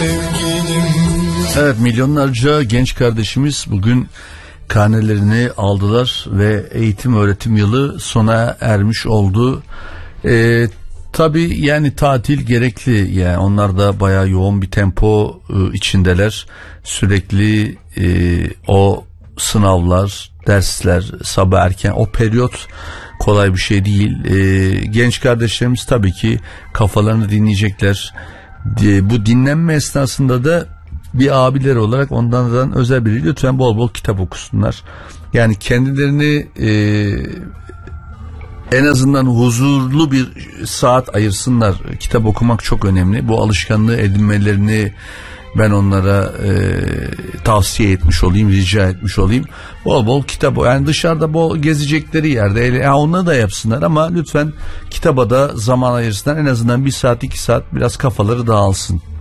Evet, milyonlarca genç kardeşimiz bugün karnelerini aldılar ve eğitim öğretim yılı sona ermiş oldu. Tabii yani tatil gerekli, yani onlar da bayağı yoğun bir tempo içindeler. Sürekli o sınavlar, dersler, sabah erken, o periyot kolay bir şey değil. Genç kardeşlerimiz tabii ki kafalarını dinleyecekler. Bu dinlenme esnasında da bir abiler olarak ondan özel biri, lütfen bol bol kitap okusunlar. Yani kendilerini en azından huzurlu bir saat ayırsınlar. Kitap okumak çok önemli. Bu alışkanlığı edinmelerini ben onlara tavsiye etmiş olayım, rica etmiş olayım. Bol bol kitap, yani dışarıda bol gezecekleri yerde onları da yapsınlar ama lütfen kitaba da zaman ayırsınlar. En azından 1 saat 2 saat biraz kafaları dağılsın.